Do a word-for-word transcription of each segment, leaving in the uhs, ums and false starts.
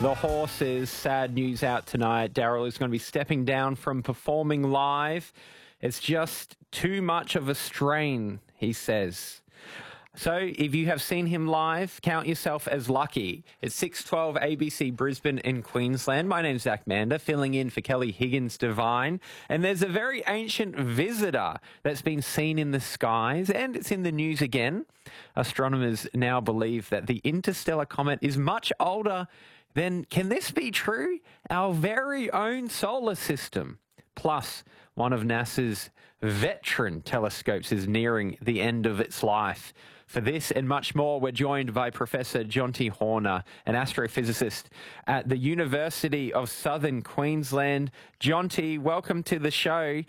The Horses, sad news out tonight. Daryl is going to be stepping down from performing live. It's just too much of a strain, he says. So if you have seen him live, count yourself as lucky. It's six twelve A B C Brisbane in Queensland. My name's Zach Mander, filling in for Kelly Higgins-Devine. And there's a very ancient visitor that's been seen in the skies, and it's in the news again. Astronomers now believe that the interstellar comet is much older than, can this be true? Our very own solar system. Plus, one of NASA's veteran telescopes is nearing the end of its life. For this and much more, we're joined by Professor Jonty Horner, an astrophysicist at the University of Southern Queensland. Jonty, welcome to the show.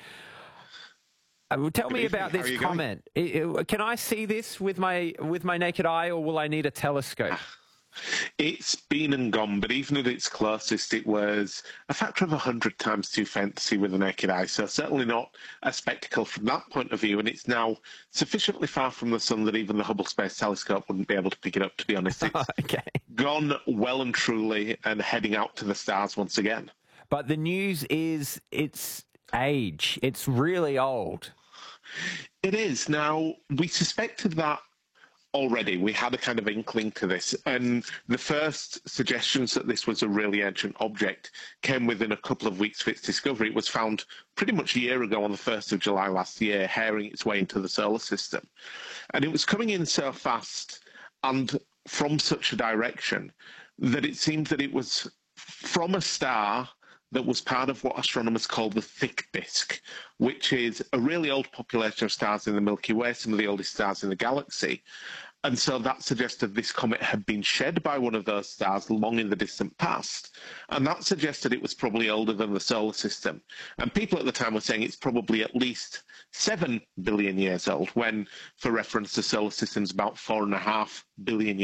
Uh, tell me about this comet. It, it, can I see this with my with my naked eye, or will I need a telescope? It's been and gone, but even at its closest, it was a factor of a hundred times too faint to see with the naked eye. So certainly not a spectacle from that point of view. And it's now sufficiently far from the sun that even the Hubble Space Telescope wouldn't be able to pick it up, to be honest. It's okay. gone well and truly and heading out to the stars once again. But the news is its age. It's really old. It is. Now, we suspected that already. We had a kind of inkling to this, and the first suggestions that this was a really ancient object came within a couple of weeks of its discovery. It was found pretty much a year ago on the first of July last year, herring its way into the solar system. And it was coming in so fast and from such a direction that it seemed that it was from a star that was part of what astronomers call the thick disk, which is a really old population of stars in the Milky Way, some of the oldest stars in the galaxy. And so that suggested this comet had been shed by one of those stars long in the distant past. And that suggested it was probably older than the solar system. And people at the time were saying it's probably at least seven billion years old, when, for reference, the solar system's about four and a half billion years